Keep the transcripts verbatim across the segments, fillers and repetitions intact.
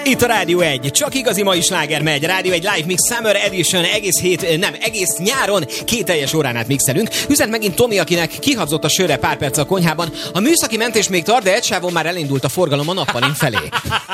Itt a Rádió egy, csak igazi mai sláger megy. Rádió egy Live Mix Summer Edition, egész hét, nem, egész nyáron két teljes órán át mixelünk. Üzent megint Tomi, akinek kihabzott a sörre pár perc a konyhában. A műszaki mentés még tart, de egy sávon már elindult a forgalom a nappalin felé.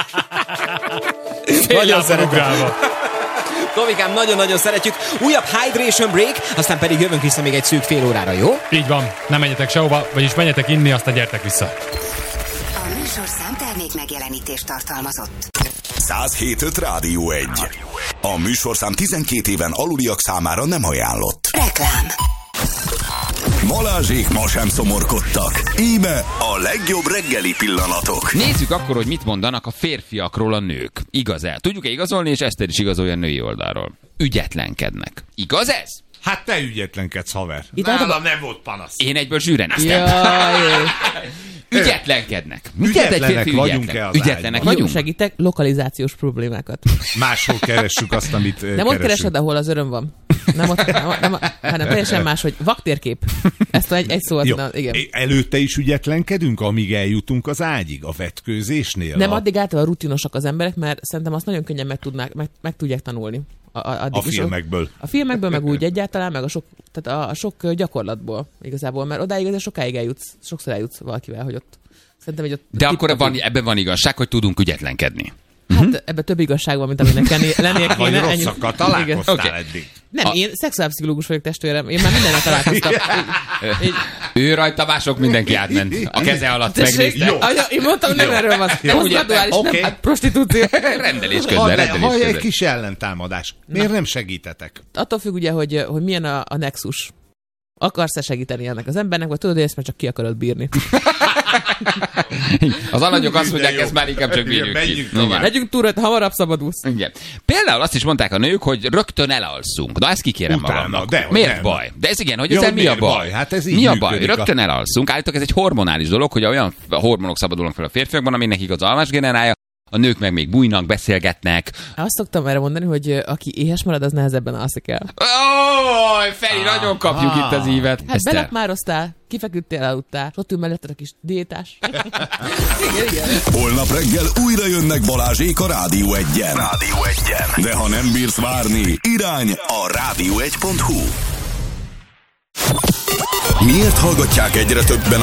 Nagyon szeretem. Tomikám, nagyon-nagyon szeretjük. Újabb Hydration Break, aztán pedig jövünk vissza még egy szűk fél órára, jó? Így van, nem menjetek sehova, vagyis menjetek inni, aztán gyertek vissza. A műsorszám termék megjelenítést tartalmazott. száz hét öt Rádió egy. A műsorszám tizenkét éven aluliak számára nem ajánlott. Reklám. Balázsék ma sem szomorkodtak. Íme a legjobb reggeli pillanatok. Nézzük akkor, hogy mit mondanak a férfiakról a nők. Igaz-e? Tudjuk-e igazolni, és Eszter is igazolja a női oldalról. Ügyetlenkednek. Igaz ez? Hát te ügyetlenkedsz, haver. Itt Nálam a... nem volt panasz. Én egyből zsűreneztem. Jaj, Ügyetlenkednek. Mit jelent egy férfi vagyunk-e az Ügyetlenek jó, vagyunk? segítek, lokalizációs problémákat. Máshol keressük azt, amit Nem keresünk. ott keresed, ahol az öröm van. Nem ott, nem, nem, hanem teljesen más, hogy vaktérkép. Ezt egy, egy szó, Jó. na, igen. Előtte is ügyetlenkedünk, amíg eljutunk az ágyig, a vetkőzésnél. Nem, a... addig általában rutinosak az emberek, mert szerintem azt nagyon könnyen meg, tudnák, meg, meg tudják tanulni. A, a, a filmekből. A filmekből, meg úgy egyáltalán, meg a sok, tehát a, a sok gyakorlatból igazából, mert odáig azért sokáig eljutsz, sokszor eljutsz valakivel, hogy ott szerintem, hogy ott... De akkor van, ebben van igazság, hogy tudunk ügyetlenkedni. Hát uh-huh. ebben több igazság van, mint aminek lennie, lennie kéne. Vagy Ennyi- rosszakkal találkoztál Okay. eddig. Nem, A- én szexuálpszichológus vagyok, testvérem. Én már mindennel találkoztam. Így- így- Ő rajta mások mindenki átment. A keze alatt megnézte. Jó. Anya, én mondtam, nem erről van. Jó, Nem ugye, graduális, oké. nem, hát prostitúció. Rendelés Ha, közben, ne, rendelés ha egy közben. kis ellentámadás. Miért nem segítetek? Attól függ ugye, hogy, hogy milyen a, a nexus. Akarsz-e segíteni ennek az embernek, vagy tudod, hogy ezt már csak ki akarod bírni. Az alanyok azt mondják, De jó. ezt már inkább csak Igen, bírjuk ki. menjünk tovább. Igen. Legyünk túl rajta, hamarabb szabadulsz. Igen. Például azt is mondták a nők, hogy rögtön elalszunk. Na ezt kikérem Utána, magamnak. dehogy Miért nem. baj? De ez igen, hogy Ja, ezzel mi a miért baj? baj? Hát ez így mi a baj? működik a- Rögtön elalszunk. Állítólag ez egy hormonális dolog, hogy olyan hormonok szabadulnak fel a férfiakban, ami nekik az alvás generálja, a nők meg még bújnak, beszélgetnek. Azt szoktam erre mondani, hogy aki éhes marad, az nehezebben alszik el. Ó, Feri, nagyon kapjuk itt az ívet. Hát Eszter. belakmároztál, kifeküdtél, aludtál, ott ül melletted a kis diétás. igen, igen. Holnap reggel újra jönnek Balázsék a Rádió egyen. Rádió egyen. De ha nem bírsz várni, irány a rádió egy pont hu. Miért hallgatják egyre többen